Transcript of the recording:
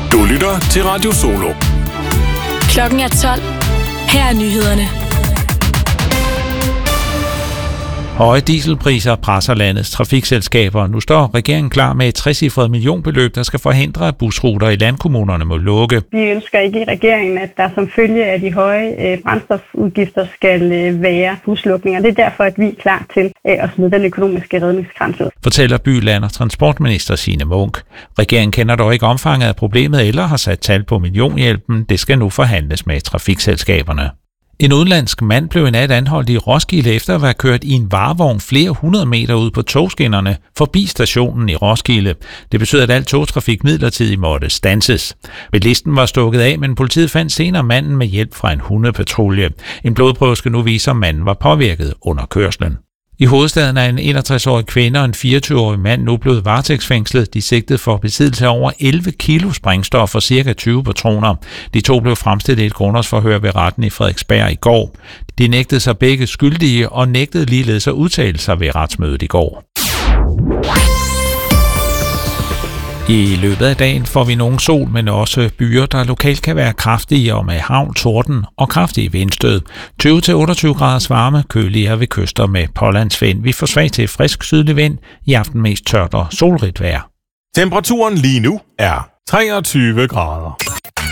Du lytter til Radio Solo. Klokken er 12. Her er nyhederne. Høje dieselpriser presser landets trafikselskaber. Nu står regeringen klar med et 3-cifret millionbeløb, der skal forhindre, at busruter i landkommunerne må lukke. Vi ønsker ikke i regeringen, at der som følge af de høje brændstofudgifter skal være buslukninger. Det er derfor, at vi er klar til at smide den økonomiske redningskrans ud. Fortæller by-, land- og transportminister Signe Munk. Regeringen kender dog ikke omfanget af problemet eller har sat tal på millionhjælpen. Det skal nu forhandles med trafikselskaberne. En udenlandsk mand blev i nat anholdt i Roskilde efter at være kørt i en varevogn flere 100 meter ud på togskinnerne forbi stationen i Roskilde. Det betyder, at al togtrafik midlertidigt måtte standses. Bilisten var stukket af, men politiet fandt senere manden med hjælp fra en hundepatrulje. En blodprøve skal nu vise, om manden var påvirket under kørslen. I hovedstaden er en 61-årig kvinde og en 24-årig mand nu blevet varetægtsfængslet. De sigtede for besiddelse af over 11 kilo sprængstof og ca. 20 patroner. De to blev fremstillet i et grundlovsforhør ved retten i Frederiksberg i går. De nægtede sig begge skyldige og nægtede ligeledes at udtale sig ved retsmødet i går. I løbet af dagen får vi nogle sol, men også byer, der lokalt kan være kraftige og med hagl, torden og kraftige vindstød. 20-28 graders varme, køligere ved kyster med pålandsvind. Vi får svag til frisk sydlig vind, i aften mest tørt og solrigt vejr. Temperaturen lige nu er 23 grader.